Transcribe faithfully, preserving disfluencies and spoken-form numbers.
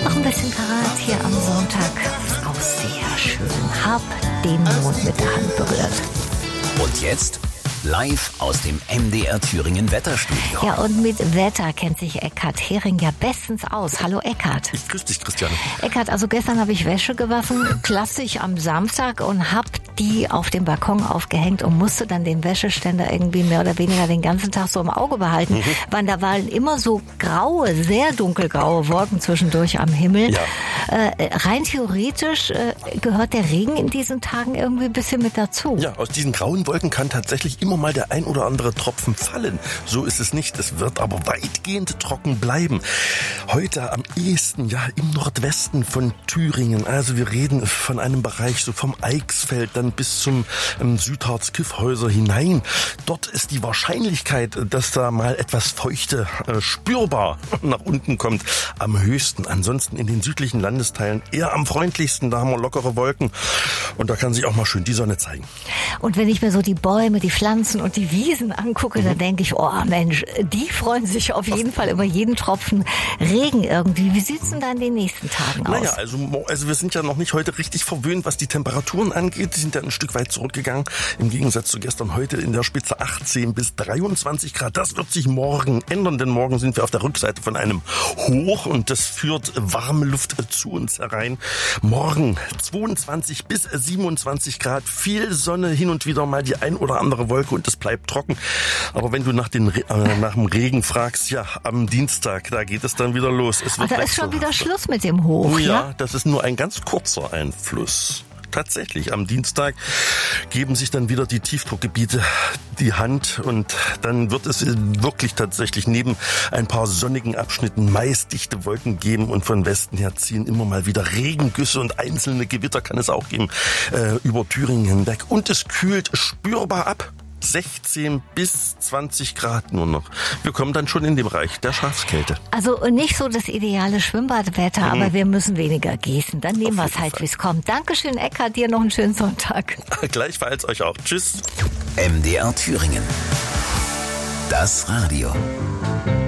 Noch ein bisschen Karat hier am Sonntag. Ist auch sehr schön. Hab den Mond mit der Hand berührt. Und jetzt live aus dem M D R Thüringen Wetterstudio. Ja, und mit Wetter kennt sich Eckhard Hering ja bestens aus. Hallo Eckhard. Ich grüße dich, Christiane. Eckhard, also gestern habe ich Wäsche gewaschen, klassisch am Samstag, und hab die auf dem Balkon aufgehängt und musste dann den Wäscheständer irgendwie mehr oder weniger den ganzen Tag so im Auge behalten, mhm. weil da waren immer so graue, sehr dunkelgraue Wolken zwischendurch am Himmel. Ja. Äh, rein theoretisch äh, gehört der Regen in diesen Tagen irgendwie ein bisschen mit dazu. Ja, aus diesen grauen Wolken kann tatsächlich immer mal der ein oder andere Tropfen fallen. So ist es nicht. Es wird aber weitgehend trocken bleiben. Heute am ehesten, ja, im Nordwesten von Thüringen. Also wir reden von einem Bereich so vom Eichsfeld dann bis zum ähm, Südharz-Kyffhäuser hinein. Dort ist die Wahrscheinlichkeit, dass da mal etwas Feuchte äh, spürbar nach unten kommt, am höchsten. Ansonsten in den südlichen Landesteilen eher am freundlichsten. Da haben wir lockere Wolken und da kann sich auch mal schön die Sonne zeigen. Und wenn ich mir so die Bäume, die Pflanzen und die Wiesen angucke, mhm. dann denke ich, oh Mensch, die freuen sich auf jeden Fall über jeden Tropfen Regen irgendwie. Wie sieht's denn da in den nächsten Tagen aus? Naja, also, also wir sind ja noch nicht heute richtig verwöhnt, was die Temperaturen angeht. Die sind ja ein Stück weit zurückgegangen. Im Gegensatz zu gestern heute in der Spitze achtzehn bis dreiundzwanzig Grad. Das wird sich morgen ändern, denn morgen sind wir auf der Rückseite von einem Hoch und das führt warme Luft zu uns herein. Morgen zweiundzwanzig bis siebenundzwanzig Grad, viel Sonne, hin und wieder mal die ein oder andere Wolke und es bleibt trocken. Aber wenn du nach, den, äh, nach dem Regen fragst, ja, am Dienstag, da geht es dann wieder los. Es wird da ist schon wieder Schluss mit dem Hoch, oh, ja, ja? Das ist nur ein ganz kurzer Einfluss. Tatsächlich, am Dienstag geben sich dann wieder die Tiefdruckgebiete die Hand und dann wird es wirklich tatsächlich neben ein paar sonnigen Abschnitten meist dichte Wolken geben und von Westen her ziehen immer mal wieder Regengüsse und einzelne Gewitter kann es auch geben äh, über Thüringen hinweg. Und es kühlt spürbar ab. sechzehn bis zwanzig Grad nur noch. Wir kommen dann schon in den Bereich der Schafskälte. Also nicht so das ideale Schwimmbadwetter, mhm. aber wir müssen weniger gießen. Dann nehmen wir es halt, wie es kommt. Dankeschön, Eckhard, dir noch einen schönen Sonntag. Gleichfalls euch auch. Tschüss. M D R Thüringen. Das Radio.